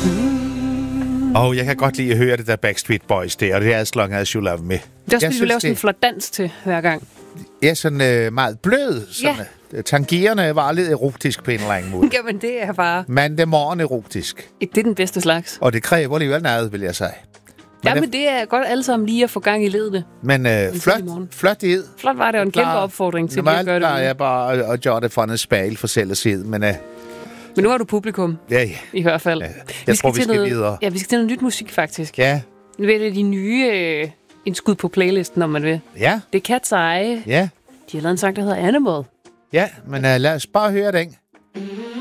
Og jeg kan godt lide at høre det der Backstreet Boys der, og det er As Long As You Love Me. Det er også, fordi du laver sådan en flot dans til hver gang. Ja, sådan meget blød. Sådan, tangierende var lidt erotisk på en eller anden måde. Jamen, det er bare... Mandag morgen erotisk. Det er den bedste slags. Og det kræver alligevel noget, vil jeg sige. Men det er godt alle sammen lige at få gang i ledet. Men flot id. Flot var det, og en kæmpe opfordring til at gøre det. Normalt jeg bare at gøre det for en spejl for selv at se men nu har du publikum. Ja. I hvert fald. Ja. Jeg tror, vi skal videre. Ja, vi skal til noget nyt musik, faktisk. Ja. Nu er det de nye indskud på playlisten, om man vil. Ja. Det er Cat's Eye. Ja. De har lavet en sang, der hedder Animal. Ja, men lad os bare høre den.